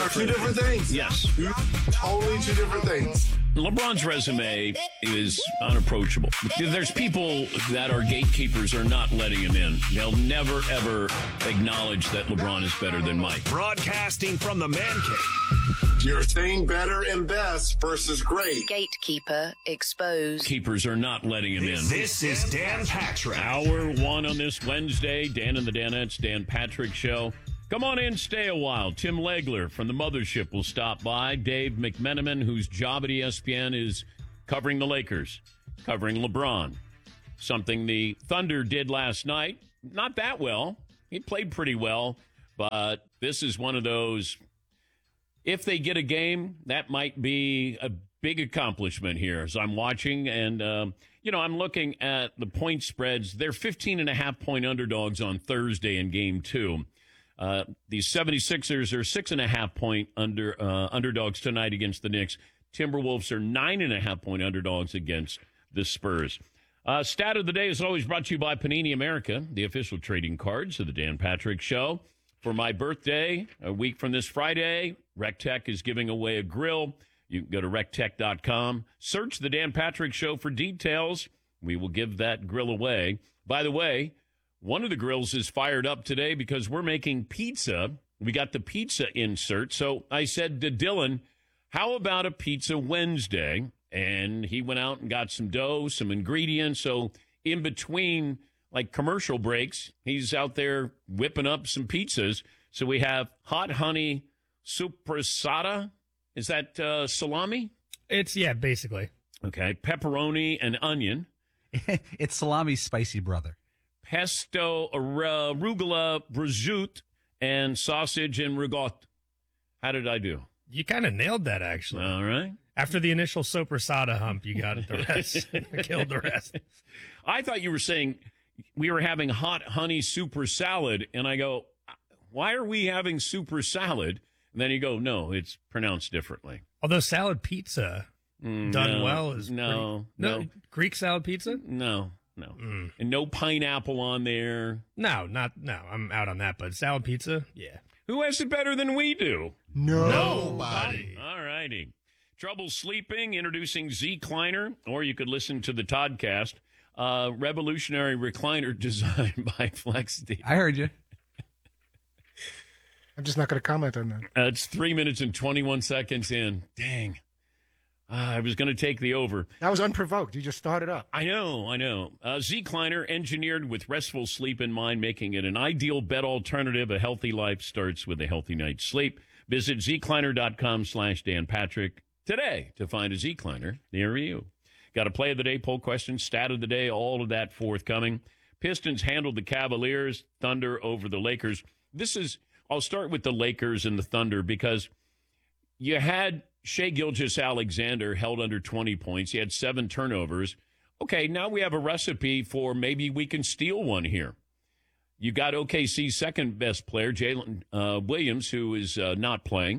Two different things. Yes. Totally two different things. LeBron's resume is unapproachable. There's people that are gatekeepers are not letting him in. They'll never, ever acknowledge that LeBron is better than Mike. Broadcasting from the Man Cave. You're saying better and best versus great. Gatekeeper exposed. Keepers are not letting him in. This is Dan Patrick. Hour one on this Wednesday. Dan and the Danettes, Dan Patrick Show. Come on in, stay a while. Tim Legler from the Mothership will stop by. Dave McMenamin, whose job at ESPN is covering the Lakers, covering LeBron. Something the Thunder did last night. Not that well. He played pretty well, but this is one of those, if they get a game, that might be a big accomplishment here as I'm watching. And, I'm looking at the point spreads. They're 15.5-point underdogs on Thursday in game 2. These 76ers are 6.5-point underdogs tonight against the Knicks. Timberwolves are 9.5-point underdogs against the Spurs. Stat of the day is always brought to you by Panini America, the official trading cards of the Dan Patrick Show. For my birthday, a week from this Friday, RecTech is giving away a grill. You can go to rectech.com, search the Dan Patrick Show for details. We will give that grill away. By the way, one of the grills is fired up today because we're making pizza. We got the pizza insert. So I said to Dylan, how about a pizza Wednesday? And he went out and got some dough, some ingredients. So in between, like commercial breaks, he's out there whipping up some pizzas. So we have hot honey sopressata. Is that salami? Basically. Okay. Pepperoni and onion. It's salami's spicy brother. Pesto, arugula, prosciutto, and sausage and ricotta. How did I do? You kind of nailed that, actually. All right. After the initial sopressata hump, you got the rest. Killed the rest. I thought you were saying we were having hot honey super salad, and I go, why are we having super salad? And then you go, no, it's pronounced differently. Although salad pizza done well is no. Greek salad pizza? No. And no pineapple on there. No, I'm out on that, but salad pizza, yeah. Who has it better than we do? Nobody. All righty. Trouble sleeping, introducing Z-Cliner, or you could listen to the Toddcast. Revolutionary recliner designed by FlexD. I heard you. I'm just not going to comment on that. It's 3 minutes and 21 seconds in. Dang. I was going to take the over. That was unprovoked. You just started up. I know. Z-Cliner, engineered with restful sleep in mind, making it an ideal bed alternative. A healthy life starts with a healthy night's sleep. Visit zcliner.com/Dan Patrick today to find a Z-Cliner near you. Got a play of the day, poll question, stat of the day, all of that forthcoming. Pistons handled the Cavaliers, Thunder over the Lakers. I'll start with the Lakers and the Thunder because you had Shai Gilgeous-Alexander held under 20 points. He had 7 turnovers. Okay, now we have a recipe for maybe we can steal one here. You got OKC's second best player, Jalen Williams, who is not playing.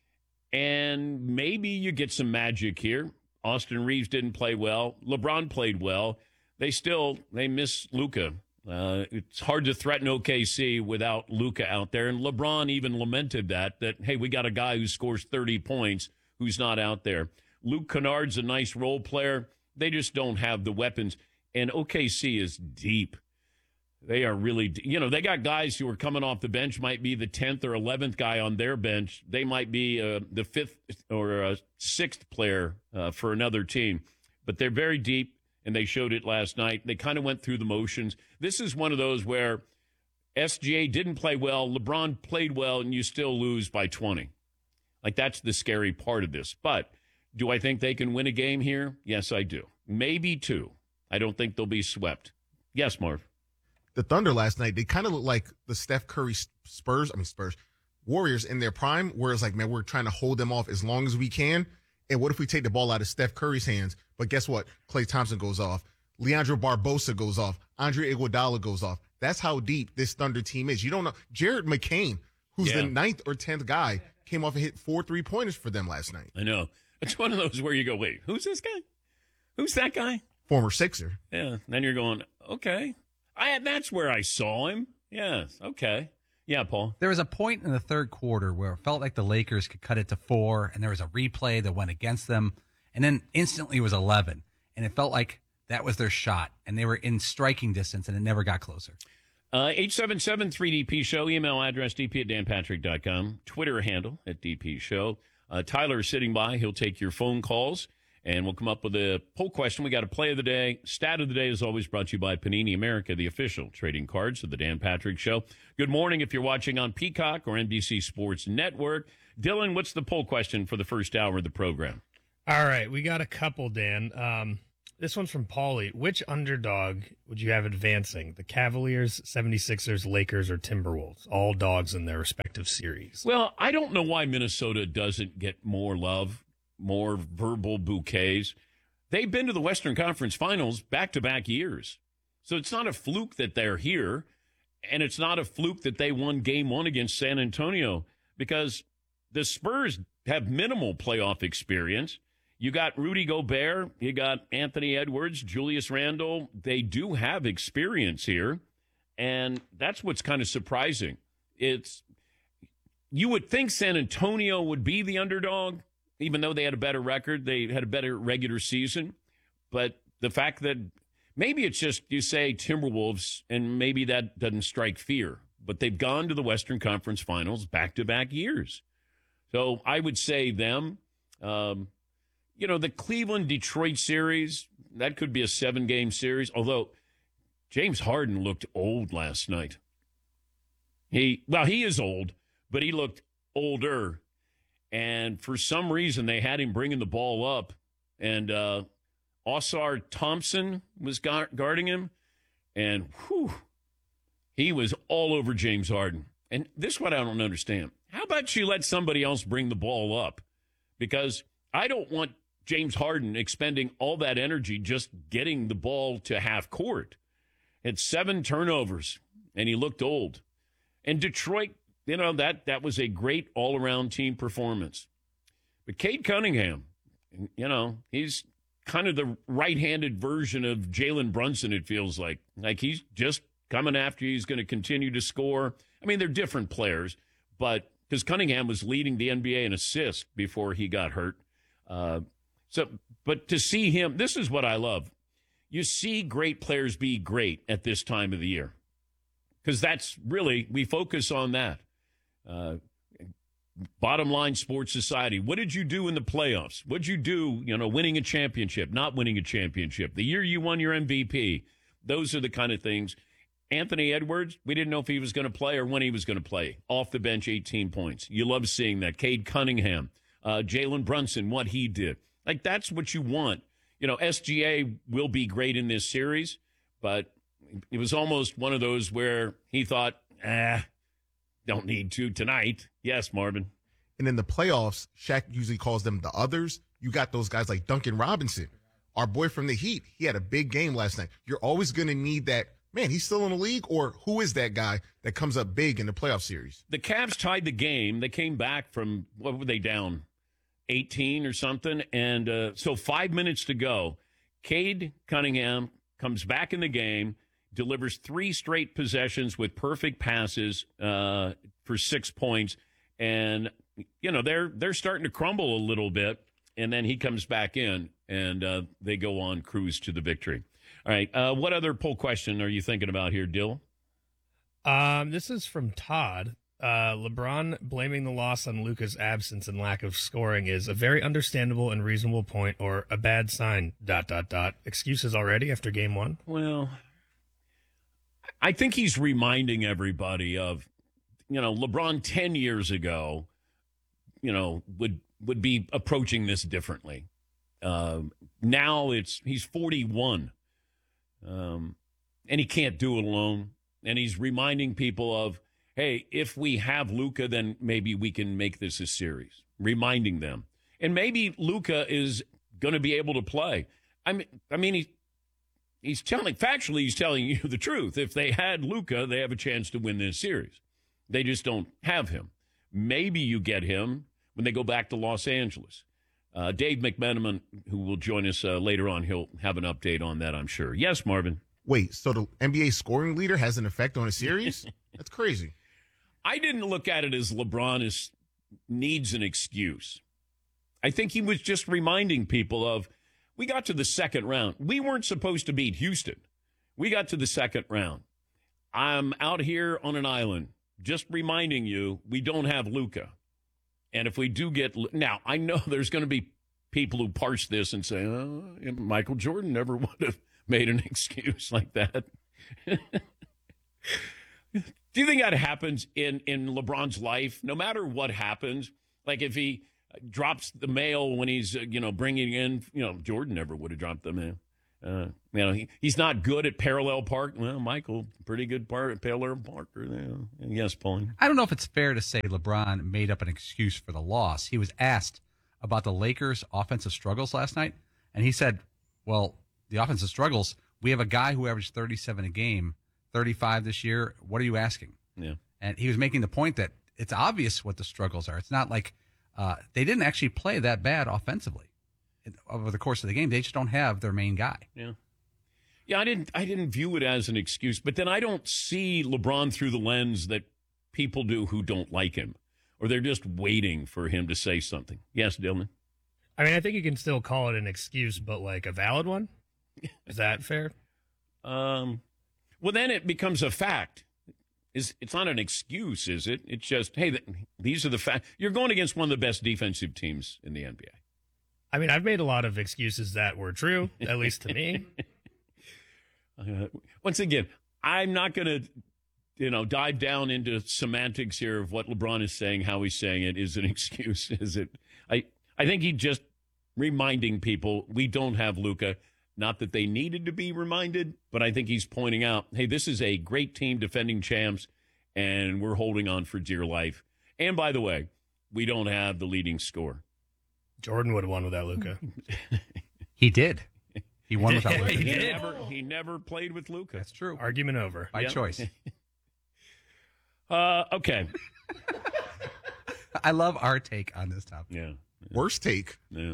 And maybe you get some magic here. Austin Reeves didn't play well. LeBron played well. They miss Luka. It's hard to threaten OKC without Luka out there. And LeBron even lamented that, hey, we got a guy who scores 30 points who's not out there. Luke Kennard's a nice role player. They just don't have the weapons. And OKC is deep. They are really, they got guys who are coming off the bench, might be the 10th or 11th guy on their bench. They might be the 5th or 6th player for another team. But they're very deep, and they showed it last night. They kind of went through the motions. This is one of those where SGA didn't play well, LeBron played well, and you still lose by 20. Like, that's the scary part of this. But do I think they can win a game here? Yes, I do. Maybe 2. I don't think they'll be swept. Yes, Marv. The Thunder last night, they kind of look like the Steph Curry Warriors in their prime, where it's like, man, we're trying to hold them off as long as we can. And what if we take the ball out of Steph Curry's hands? But guess what? Klay Thompson goes off. Leandro Barbosa goes off. Andre Iguodala goes off. That's how deep this Thunder team is. You don't know. Jared McCain, who's the 9th or 10th guy, came off and hit 4 3-pointers for them last night. I know. It's one of those where you go, wait, who's this guy? Who's that guy? Former Sixer. Yeah. Then you're going, okay. That's where I saw him. Yes. Okay. Yeah, Paul. There was a point in the third quarter where it felt like the Lakers could cut it to 4, and there was a replay that went against them, and then instantly it was 11, and it felt like that was their shot, and they were in striking distance, and it never got closer. 877-3DP Show, email address dp@danpatrick.com, Twitter handle @DP Show. Tyler is sitting by. He'll take your phone calls, and we'll come up with a poll question. We got a play of the day. Stat of the day is always brought to you by Panini America, the official trading cards of the Dan Patrick Show. Good morning if you're watching on Peacock or NBC Sports Network. Dylan, what's the poll question for the first hour of the program? All right, we got a couple, Dan. This one's from Paulie. Which underdog would you have advancing? The Cavaliers, 76ers, Lakers, or Timberwolves? All dogs in their respective series. Well, I don't know why Minnesota doesn't get more love, more verbal bouquets. They've been to the Western Conference Finals back-to-back years. So it's not a fluke that they're here, and it's not a fluke that they won Game 1 against San Antonio, because the Spurs have minimal playoff experience. You got Rudy Gobert, you got Anthony Edwards, Julius Randle. They do have experience here, and that's what's kind of surprising. You would think San Antonio would be the underdog, even though they had a better record. They had a better regular season. But the fact that maybe it's just you say Timberwolves, and maybe that doesn't strike fear. But they've gone to the Western Conference Finals back-to-back years. So I would say them. The Cleveland-Detroit series, that could be a 7-game series, although James Harden looked old last night. He is old, but he looked older. And for some reason, they had him bringing the ball up, and Oscar Thompson was guarding him, and he was all over James Harden. And this is what I don't understand. How about you let somebody else bring the ball up? Because I don't want James Harden expending all that energy just getting the ball to half court. Had 7 turnovers, and he looked old. And Detroit, that was a great all-around team performance. But Cade Cunningham, he's kind of the right-handed version of Jalen Brunson, it feels like. Like he's just coming after you. He's going to continue to score. I mean, they're different players, but because Cunningham was leading the NBA in assists before he got hurt. But to see him, this is what I love. You see great players be great at this time of the year, because that's really, we focus on that. Bottom line, Sports Society. What did you do in the playoffs? What did you do, winning a championship, not winning a championship? The year you won your MVP. Those are the kind of things. Anthony Edwards, we didn't know if he was going to play or when he was going to play. Off the bench, 18 points. You love seeing that. Cade Cunningham. Jalen Brunson, what he did. Like, that's what you want. SGA will be great in this series, but it was almost one of those where he thought, don't need to tonight. Yes, Marvin. And in the playoffs, Shaq usually calls them the others. You got those guys like Duncan Robinson, our boy from the Heat. He had a big game last night. You're always going to need that. Man, he's still in the league, or who is that guy that comes up big in the playoff series? The Cavs tied the game. They came back from, what were they down? 18 or something. And so 5 minutes to go. Cade Cunningham comes back in the game, delivers 3 straight possessions with perfect passes for 6 points. And, they're starting to crumble a little bit. And then he comes back in, and they go on cruise to the victory. All right. What other poll question are you thinking about here, Dill? This is from Todd. LeBron blaming the loss on Luka's absence and lack of scoring is a very understandable and reasonable point, or a bad sign, ... Excuses already after game 1? Well, I think he's reminding everybody of, LeBron 10 years ago, would be approaching this differently. Now he's 41. And he can't do it alone. And he's reminding people of, hey, if we have Luka, then maybe we can make this a series. Reminding them. And maybe Luka is going to be able to play. I mean, he's telling you the truth. If they had Luka, they have a chance to win this series. They just don't have him. Maybe you get him when they go back to Los Angeles. Dave McMenamin, who will join us later on, he'll have an update on that, I'm sure. Yes, Marvin. Wait, so the NBA scoring leader has an effect on a series? That's crazy. I didn't look at it as LeBron needs an excuse. I think he was just reminding people of, we got to the second round. We weren't supposed to beat Houston. We got to the second round. I'm out here on an island just reminding you we don't have Luka. And if we do get – now, I know there's going to be people who parse this and say, Michael Jordan never would have made an excuse like that. Do you think that happens in LeBron's life? No matter what happens, like if he drops the mail when he's, bringing in, Jordan never would have dropped the mail. He's not good at parallel park. Well, Michael, pretty good at parallel parker. Yes, Pauline. I don't know if it's fair to say LeBron made up an excuse for the loss. He was asked about the Lakers' offensive struggles last night, and he said, well, the offensive struggles, we have a guy who averaged 37 a game, 35 this year. What are you asking? Yeah. And he was making the point that it's obvious what the struggles are. It's not like they didn't actually play that bad offensively over the course of the game. They just don't have their main guy. Yeah. Yeah, I didn't view it as an excuse, but then I don't see LeBron through the lens that people do who don't like him, or they're just waiting for him to say something. Yes, Dylan? I mean, I think you can still call it an excuse, but like a valid one. Is that fair? Well, then it becomes a fact. It's not an excuse, is it? It's just, hey, these are the facts. You're going against one of the best defensive teams in the NBA. I mean, I've made a lot of excuses that were true, at least to me. Once again, I'm not going to, dive down into semantics here of what LeBron is saying, how he's saying it is an excuse. Is it? I think he's just reminding people we don't have Luka. Not that they needed to be reminded, but I think he's pointing out, hey, this is a great team, defending champs, and we're holding on for dear life. And by the way, we don't have the leading scorer. Jordan would have won without Luka. He did. He won without Luka. He never played with Luka. That's true. Argument over. By choice. Okay. I love our take on this topic. Yeah. Worst take. Yeah.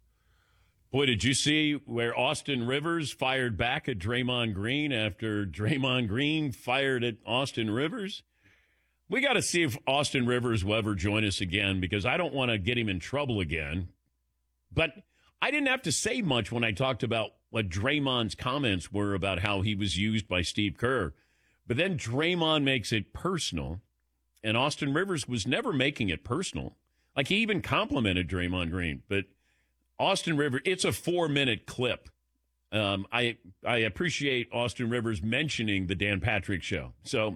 Boy, did you see where Austin Rivers fired back at Draymond Green after Draymond Green fired at Austin Rivers? We got to see if Austin Rivers will ever join us again, because I don't want to get him in trouble again. But I didn't have to say much when I talked about what Draymond's comments were about how he was used by Steve Kerr. But then Draymond makes it personal, and Austin Rivers was never making it personal. Like, he even complimented Draymond Green, but Austin Rivers, it's a 4-minute clip. I appreciate Austin Rivers mentioning the Dan Patrick Show. So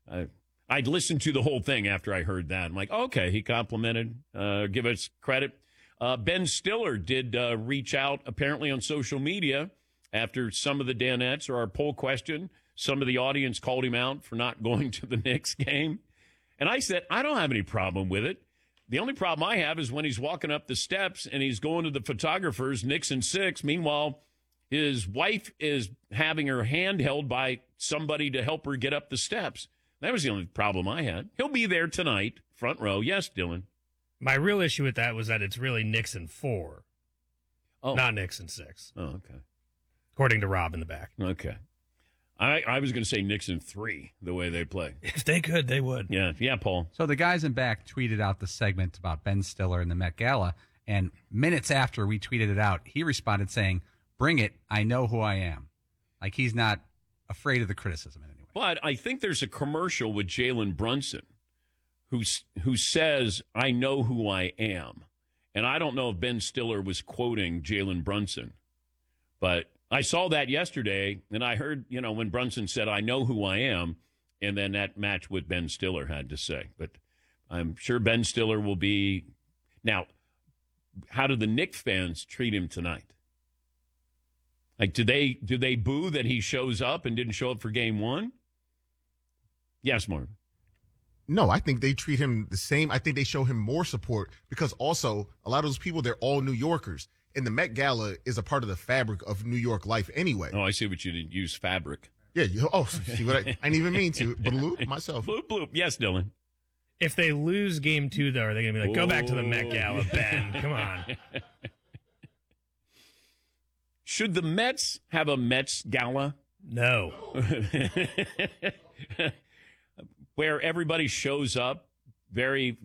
I'd listened to the whole thing after I heard that. I'm like, okay, he complimented, give us credit. Ben Stiller did reach out apparently on social media after some of the Danettes or our poll question. Some of the audience called him out for not going to the Knicks game. And I said, I don't have any problem with it. The only problem I have is when he's walking up the steps and he's going to the photographers, Knicks and 6. Meanwhile, his wife is having her hand held by somebody to help her get up the steps. That was the only problem I had. He'll be there tonight, front row. Yes, Dylan. My real issue with that was that it's really Knicks and 4, not Knicks and 6. Oh, okay. According to Rob in the back. Okay. I was going to say Knicks in 3, the way they play. If they could, they would. Yeah, Paul. So the guys in back tweeted out the segment about Ben Stiller and the Met Gala, and minutes after we tweeted it out, he responded saying, "Bring it, I know who I am." Like, he's not afraid of the criticism in any way. But I think there's a commercial with Jalen Brunson who says, "I know who I am." And I don't know if Ben Stiller was quoting Jalen Brunson, but I saw that yesterday, and I heard, when Brunson said, "I know who I am," and then that matched what Ben Stiller had to say. But I'm sure Ben Stiller will be. Now, how do the Knicks fans treat him tonight? Like, do they boo that he shows up and didn't show up for game 1? Yes, Mark. No, I think they treat him the same. I think they show him more support because also a lot of those people, they're all New Yorkers. And the Met Gala is a part of the fabric of New York life anyway. Oh, I see what you did. Use fabric. Yeah. See what I didn't even mean to. Bloop myself. Bloop, bloop. Yes, Dylan. If they lose game 2, though, are they going to be like, go back to the Met Gala, Ben? Come on. Should the Mets have a Mets Gala? No. where everybody shows up very,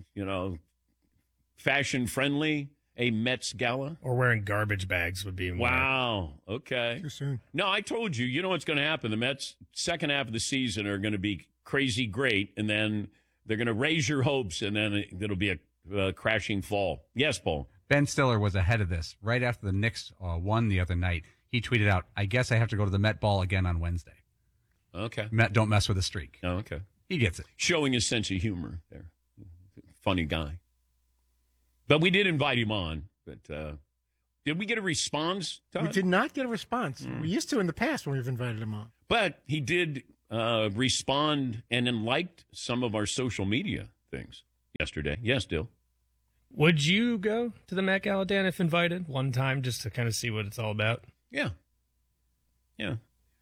fashion friendly, a Mets gala. Or wearing garbage bags would be more. Wow. Okay. Too soon. No, I told you. You know what's going to happen. The Mets' second half of the season are going to be crazy great, and then they're going to raise your hopes, and then it'll be a crashing fall. Yes, Paul. Ben Stiller was ahead of this. Right after the Knicks won the other night, he tweeted out, I guess I have to go to the Met Ball again on Wednesday. Okay. Met don't mess with the streak. Oh, okay. He gets it. Showing his sense of humor there. Funny guy. But we did invite him on. But did we get a response, Todd? We did not get a response. We used to in the past when we've invited him on. But he did respond and then liked some of our social media things yesterday. Yes, Dill. Would you go to the Met Gala, Dan, if invited one time just to kind of see what it's all about? Yeah. Yeah.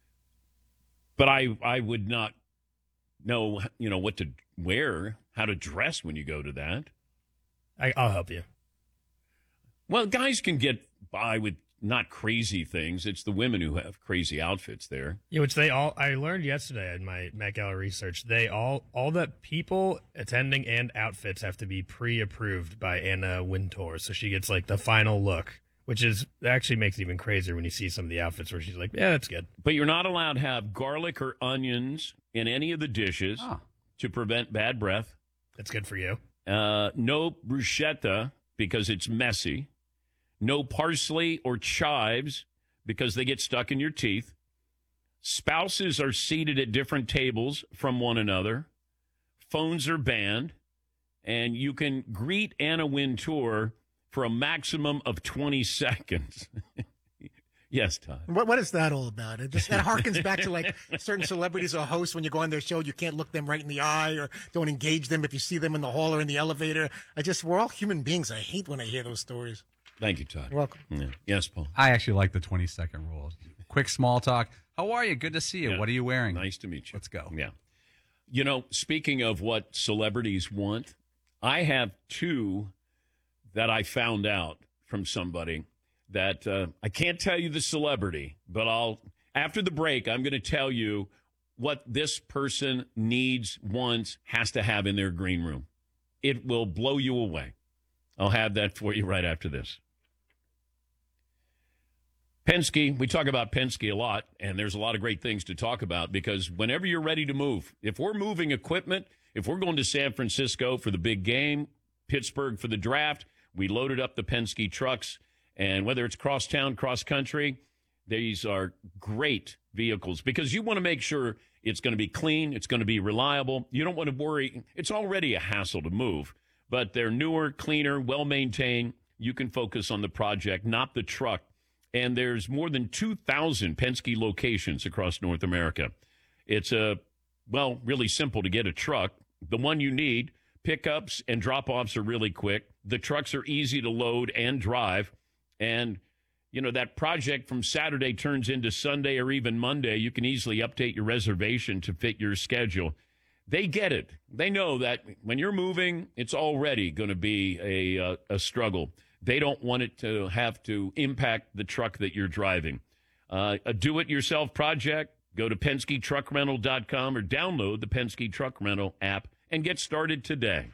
But I would not know, what to wear, how to dress when you go to that. I'll help you. Well, guys can get by with not crazy things. It's the women who have crazy outfits there. Yeah, which I learned yesterday in my Met Gala research. All the people attending and outfits have to be pre-approved by Anna Wintour. So she gets like the final look, which actually makes it even crazier when you see some of the outfits where she's like, yeah, that's good. But you're not allowed to have garlic or onions in any of the dishes to prevent bad breath. That's good for you. No bruschetta because it's messy. No parsley or chives because they get stuck in your teeth. Spouses are seated at different tables from one another. Phones are banned. And you can greet Anna Wintour for a maximum of 20 seconds. Yes, Todd. What is that all about? That harkens back to like certain celebrities or hosts when you go on their show, you can't look them right in the eye or don't engage them if you see them in the hall or in the elevator. We're all human beings. I hate when I hear those stories. Thank you, Todd. You're welcome. Yeah. Yes, Paul. I actually like the 20-second rule. Quick small talk. How are you? Good to see you. Yeah. What are you wearing? Nice to meet you. Let's go. Yeah. Speaking of what celebrities want, I have two that I found out from somebody that I can't tell you the celebrity, but after the break, I'm going to tell you what this person needs, wants, has to have in their green room. It will blow you away. I'll have that for you right after this. Penske, we talk about Penske a lot, and there's a lot of great things to talk about because whenever you're ready to move, if we're moving equipment, if we're going to San Francisco for the big game, Pittsburgh for the draft, we loaded up the Penske trucks. And whether it's cross-town, cross-country, these are great vehicles because you want to make sure it's going to be clean, it's going to be reliable. You don't want to worry. It's already a hassle to move, but they're newer, cleaner, well-maintained. You can focus on the project, not the truck. And there's more than 2,000 Penske locations across North America. It's really simple to get a truck. The one you need, pickups and drop-offs are really quick. The trucks are easy to load and drive. And, that project from Saturday turns into Sunday or even Monday. You can easily update your reservation to fit your schedule. They get it. They know that when you're moving, it's already going to be a struggle. They don't want it to have to impact the truck that you're driving. A do-it-yourself project, go to PenskeTruckRental.com or download the Penske Truck Rental app and get started today.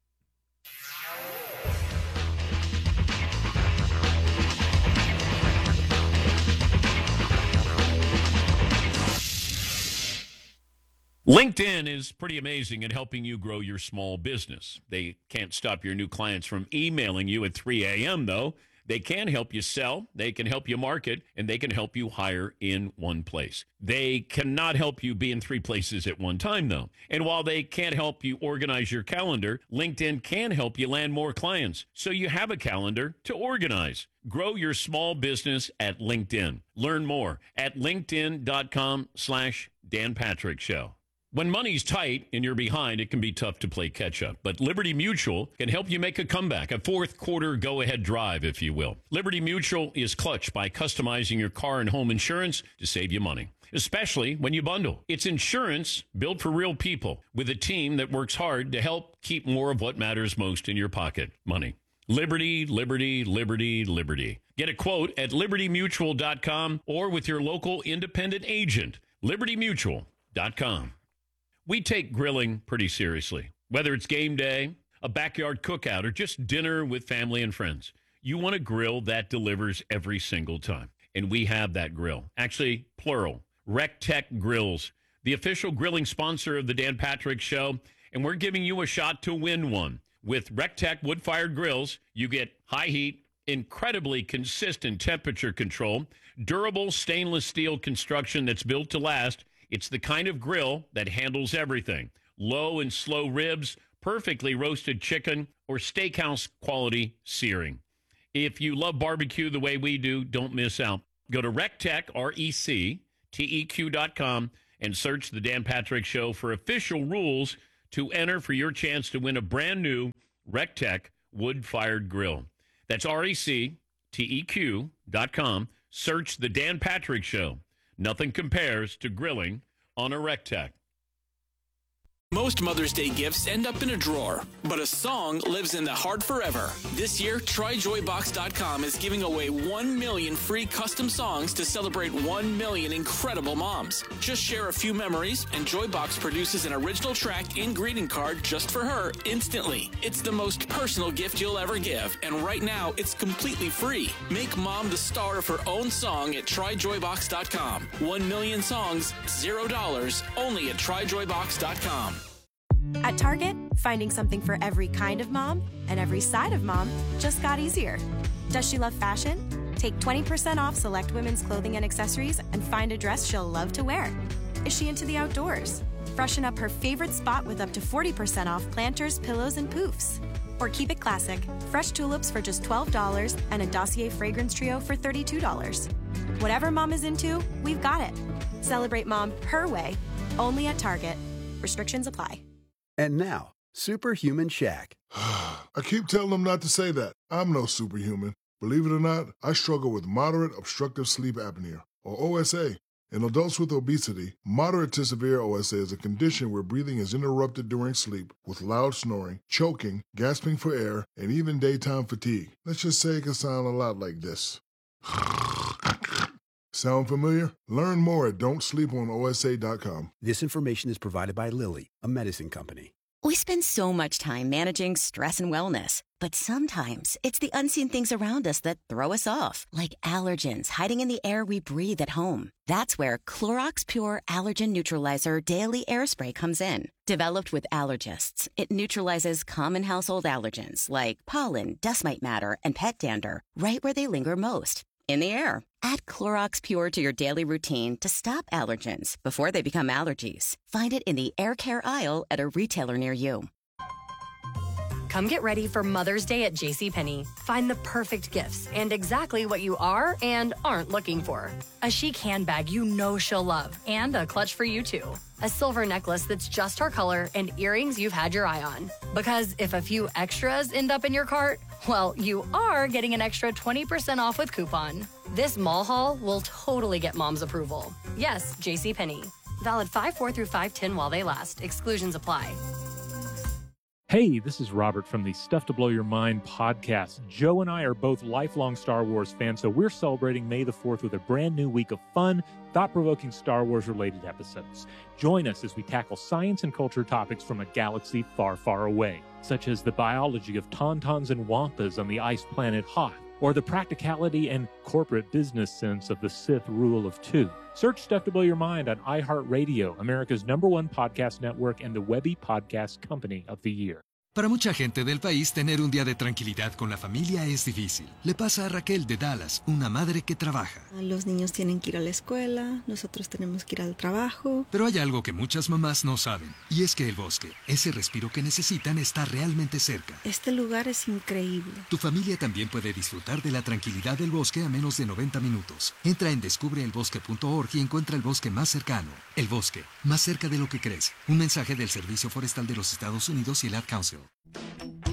LinkedIn is pretty amazing at helping you grow your small business. They can't stop your new clients from emailing you at 3 a.m., though. They can help you sell, they can help you market, and they can help you hire in one place. They cannot help you be in 3 places at one time, though. And while they can't help you organize your calendar, LinkedIn can help you land more clients so you have a calendar to organize. Grow your small business at LinkedIn. Learn more at linkedin.com/Dan Patrick Show. When money's tight and you're behind, it can be tough to play catch-up. But Liberty Mutual can help you make a comeback, a fourth-quarter go-ahead drive, if you will. Liberty Mutual is clutch by customizing your car and home insurance to save you money, especially when you bundle. It's insurance built for real people with a team that works hard to help keep more of what matters most in your pocket, money. Liberty, liberty, liberty, liberty. Get a quote at libertymutual.com or with your local independent agent, libertymutual.com. We take grilling pretty seriously. Whether it's game day, a backyard cookout, or just dinner with family and friends, you want a grill that delivers every single time. And we have that grill. Actually, plural. RecTech Grills, the official grilling sponsor of the Dan Patrick Show. And we're giving you a shot to win one. With RecTech wood-fired grills, you get high heat, incredibly consistent temperature control, durable stainless steel construction that's built to last. It's the kind of grill that handles everything. Low and slow ribs, perfectly roasted chicken, or steakhouse quality searing. If you love barbecue the way we do, don't miss out. Go to RecTech, RecTeq.com, and search the Dan Patrick Show for official rules to enter for your chance to win a brand new RecTech wood-fired grill. That's RecTeq.com. Search the Dan Patrick Show. Nothing compares to grilling on a RecTech. Most Mother's Day gifts end up in a drawer, but a song lives in the heart forever. This year, TryJoyBox.com is giving away 1 million free custom songs to celebrate 1 million incredible moms. Just share a few memories, and Joybox produces an original track and greeting card just for her instantly. It's the most personal gift you'll ever give, and right now, it's completely free. Make mom the star of her own song at TryJoyBox.com. 1 million songs, $0, only at TryJoyBox.com. At Target, finding something for every kind of mom and every side of mom just got easier. Does she love fashion? Take 20% off select women's clothing and accessories and find a dress she'll love to wear. Is she into the outdoors? Freshen up her favorite spot with up to 40% off planters, pillows, and poofs. Or keep it classic, fresh tulips for just $12 and a Dossier fragrance trio for $32. Whatever mom is into, we've got it. Celebrate mom her way, only at Target. Restrictions apply. And now, Superhuman Shaq. I keep telling them not to say that. I'm no superhuman. Believe it or not, I struggle with moderate obstructive sleep apnea, or OSA. In adults with obesity, moderate to severe OSA is a condition where breathing is interrupted during sleep with loud snoring, choking, gasping for air, and even daytime fatigue. Let's just say it can sound a lot like this. Sound familiar? Learn more at don'tsleeponosa.com. This information is provided by Lilly, a medicine company. We spend so much time managing stress and wellness, but sometimes it's the unseen things around us that throw us off, like allergens hiding in the air we breathe at home. That's where Clorox Pure Allergen Neutralizer Daily Air Spray comes in. Developed with allergists, it neutralizes common household allergens like pollen, dust mite matter, and pet dander right where they linger most, in the air. Add Clorox Pure to your daily routine to stop allergens before they become allergies. Find it in the air care aisle at a retailer near you. Come get ready for Mother's Day at JCPenney. Find the perfect gifts and exactly what you are and aren't looking for. A chic handbag you know she'll love, and a clutch for you too. A silver necklace that's just her color, and earrings you've had your eye on. Because if a few extras end up in your cart, well, you are getting an extra 20% off with coupon. This mall haul will totally get mom's approval. Yes, JCPenney. Valid 5/4 through 5/10 while they last. Exclusions apply. Hey, this is Robert from the Stuff to Blow Your Mind podcast. Joe and I are both lifelong Star Wars fans, so we're celebrating May the 4th with a brand new week of fun, thought-provoking Star Wars-related episodes. Join us as we tackle science and culture topics from a galaxy far, far away, such as the biology of tauntauns and wampas on the ice planet Hoth, or the practicality and corporate business sense of the Sith Rule of Two. Search Stuff to Blow Your Mind on iHeartRadio, America's #1 podcast network and the Webby Podcast Company of the Year. Para mucha gente del país, tener un día de tranquilidad con la familia es difícil. Le pasa a Raquel de Dallas, una madre que trabaja. Los niños tienen que ir a la escuela, nosotros tenemos que ir al trabajo. Pero hay algo que muchas mamás no saben, y es que el bosque, ese respiro que necesitan, está realmente cerca. Este lugar es increíble. Tu familia también puede disfrutar de la tranquilidad del bosque a menos de 90 minutos. Entra en descubreelbosque.org y encuentra el bosque más cercano. El bosque, más cerca de lo que crees. Un mensaje del Servicio Forestal de los Estados Unidos y el Ad Council.